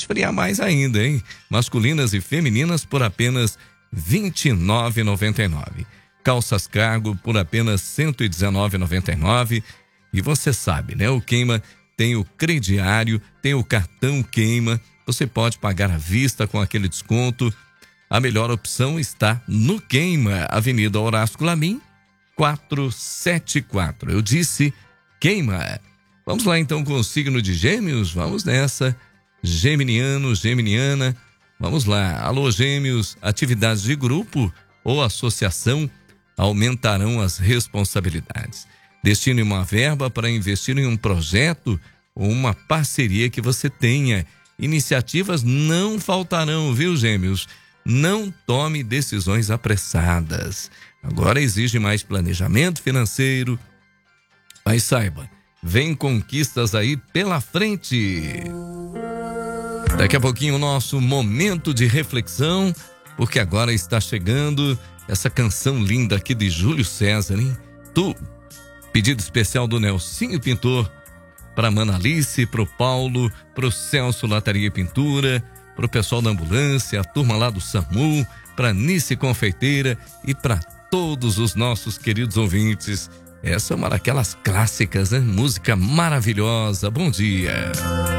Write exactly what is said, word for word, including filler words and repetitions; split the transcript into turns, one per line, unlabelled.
esfriar mais ainda, hein? Masculinas e femininas por apenas vinte e nove reais e noventa e nove centavos. Calças cargo por apenas cento e dezenove reais e noventa e nove centavos. E você sabe, né? O Queima tem o crediário, tem o cartão Queima. Você pode pagar à vista com aquele desconto. A melhor opção está no Queima, Avenida Horácio Lamin, quatrocentos e setenta e quatro. Eu disse Queima. Vamos lá então com o signo de Gêmeos. Vamos nessa. Geminiano, Geminiana. Vamos lá. Alô, Gêmeos. Atividades de grupo ou associação aumentarão as responsabilidades. Destine uma verba para investir em um projeto ou uma parceria que você tenha. Iniciativas não faltarão, viu, Gêmeos? Não tome decisões apressadas. Agora exige mais planejamento financeiro. Mas saiba, vem conquistas aí pela frente. Daqui a pouquinho o nosso momento de reflexão, porque agora está chegando essa canção linda aqui de Júlio César, hein? Tu. Pedido especial do Nelsinho Pintor, para Manalice, pro Paulo, pro Celso Lataria e Pintura, pro pessoal da ambulância, a turma lá do SAMU, pra Nice Confeiteira e para todos os nossos queridos ouvintes. Essa é uma daquelas clássicas, né? Música maravilhosa. Bom dia.